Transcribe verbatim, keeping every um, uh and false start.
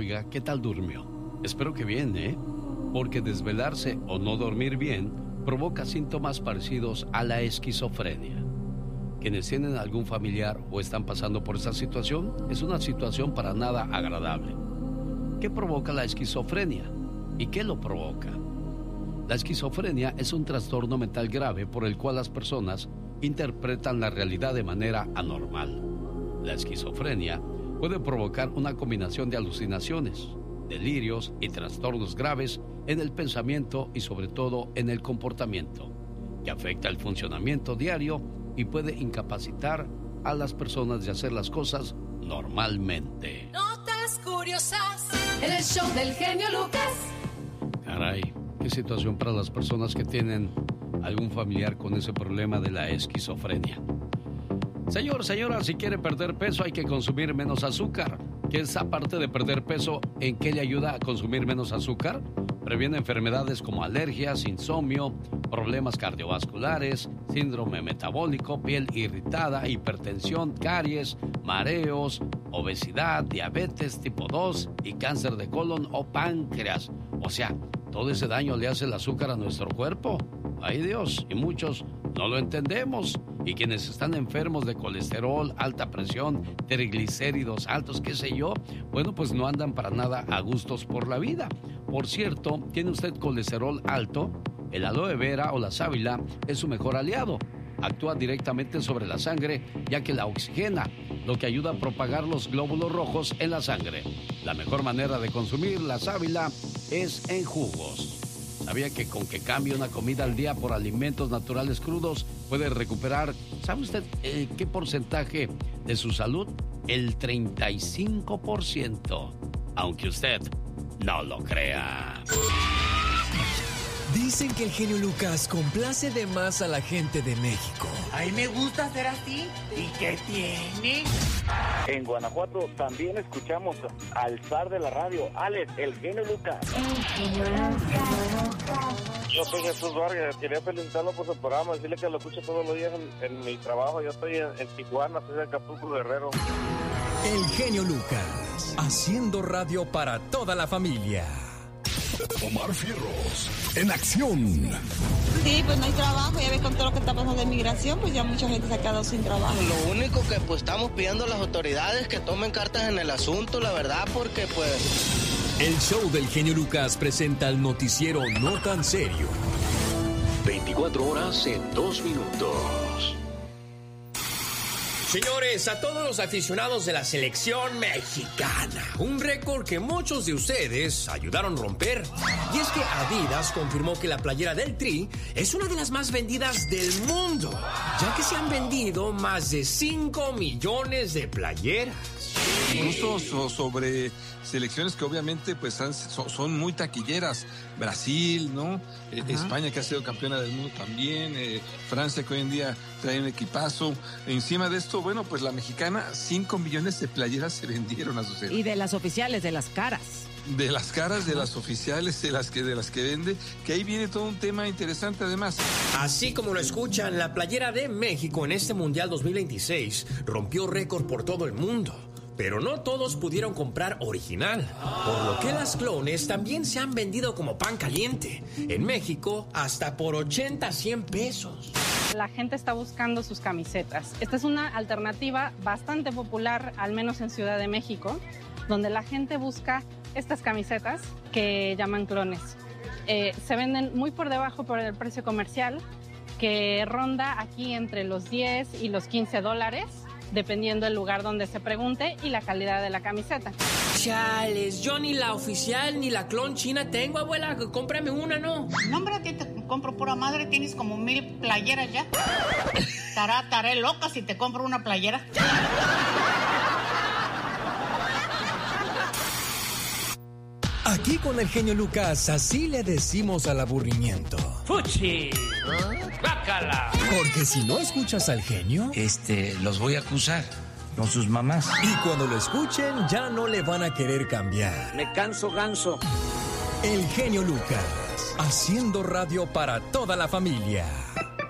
Oiga, ¿qué tal durmió? Espero que bien, ¿eh? Porque desvelarse o no dormir bien provoca síntomas parecidos a la esquizofrenia. Quienes tienen algún familiar o están pasando por esta situación, es una situación para nada agradable. ¿Qué provoca la esquizofrenia? ¿Y qué lo provoca? La esquizofrenia es un trastorno mental grave por el cual las personas interpretan la realidad de manera anormal. La esquizofrenia puede provocar una combinación de alucinaciones, delirios y trastornos graves en el pensamiento y sobre todo en el comportamiento, que afecta el funcionamiento diario y puede incapacitar a las personas de hacer las cosas normalmente. Notas curiosas en el show del genio Lucas. Caray, qué situación para las personas que tienen algún familiar con ese problema de la esquizofrenia. Señor, señora, si quiere perder peso hay que consumir menos azúcar. ¿Qué es aparte de perder peso? ¿En qué le ayuda a consumir menos azúcar? Previene enfermedades como alergias, insomnio, problemas cardiovasculares, síndrome metabólico, piel irritada, hipertensión, caries, mareos, obesidad, diabetes tipo dos y cáncer de colon o páncreas. O sea, todo ese daño le hace el azúcar a nuestro cuerpo. ¡Ay Dios! Y muchos no lo entendemos. Y quienes están enfermos de colesterol, alta presión, triglicéridos altos, qué sé yo, bueno, pues no andan para nada a gustos por la vida. Por cierto, ¿tiene usted colesterol alto? El aloe vera o la sábila es su mejor aliado. Actúa directamente sobre la sangre, ya que la oxigena, lo que ayuda a propagar los glóbulos rojos en la sangre. La mejor manera de consumir la sábila es en jugos. ¿Sabía que con que cambie una comida al día por alimentos naturales crudos puede recuperar, ¿sabe usted eh, qué porcentaje de su salud? El treinta y cinco por ciento, aunque usted no lo crea. Dicen que el genio Lucas complace de más a la gente de México. A mí me gusta ser así. ¿Y qué tiene? En Guanajuato también escuchamos al zar de la radio, Alex, el genio Lucas. El genio Lucas. Yo soy Jesús Vargas, quería felicitarlo por su programa, decirle que lo escucho todos los días en, en mi trabajo. Yo estoy en, en Tijuana, estoy en Acapulco, Guerrero. El genio Lucas, haciendo radio para toda la familia. Omar Fierros, en acción. Sí, pues no hay trabajo, ya ves con todo lo que está pasando de migración, pues ya mucha gente se ha quedado sin trabajo. Lo único que pues estamos pidiendo a las autoridades que tomen cartas en el asunto, la verdad, porque pues... El show del genio Lucas presenta el noticiero No Tan Serio. veinticuatro horas en dos minutos. Señores, a todos los aficionados de la selección mexicana, un récord que muchos de ustedes ayudaron a romper. Y es que Adidas confirmó que la playera del Tri es una de las más vendidas del mundo, ya que se han vendido más de cinco millones de playeras. Incluso so, sobre selecciones que obviamente pues han, so, son muy taquilleras. Brasil, ¿no? Eh, España, que ha sido campeona del mundo también. Eh, Francia, que hoy en día trae un equipazo. Encima de esto, bueno, pues la mexicana, cinco millones de playeras se vendieron a su. Y de las oficiales, de las caras. De las caras, de las oficiales, de las que de las que vende, que ahí viene todo un tema interesante además. Así como lo escuchan, la playera de México en este Mundial dos mil veintiséis rompió récord por todo el mundo. Pero no todos pudieron comprar original, por lo que las clones también se han vendido como pan caliente. En México, hasta por ochenta a cien pesos. La gente está buscando sus camisetas. Esta es una alternativa bastante popular, al menos en Ciudad de México, donde la gente busca estas camisetas que llaman clones. Eh, se venden muy por debajo por el precio comercial, que ronda aquí entre los diez y los quince dólares. Dependiendo del lugar donde se pregunte y la calidad de la camiseta. Chales, yo ni la oficial ni la clon china tengo, abuela, cómprame una, ¿no? No, hombre, a ti te compro pura madre, tienes como mil playeras ya. Tará, taré loca si te compro una playera. Aquí con el genio Lucas, así le decimos al aburrimiento. ¡Fuchi! ¡Bácala! Porque si no escuchas al genio, este, los voy a acusar con sus mamás. Y cuando lo escuchen, ya no le van a querer cambiar. Me canso ganso. El genio Lucas, haciendo radio para toda la familia.